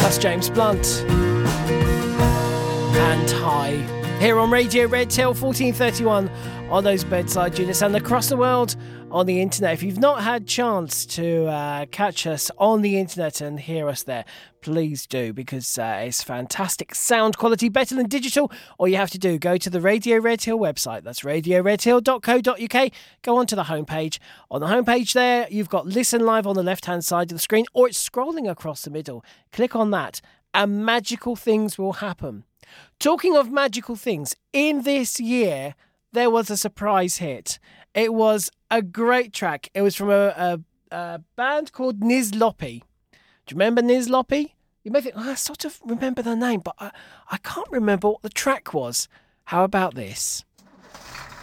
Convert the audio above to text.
That's James Blunt. And High. Here on Radio Red Tail 1431 on those bedside units and across the world on the internet. If you've not had chance to catch us on the internet and hear us there, please do, because it's fantastic sound quality, better than digital. All you have to do, go to the Radio Red Hill website. That's radioredhill.co.uk. Go onto the homepage. On the homepage there, you've got Listen Live on the left-hand side of the screen, or it's scrolling across the middle. Click on that, and magical things will happen. Talking of magical things, in this year, there was a surprise hit. It was a great track. It was from a band called Niz Loppy. Do you remember Niz Loppy? You may think, I sort of remember the name, but I can't remember what the track was. How about this?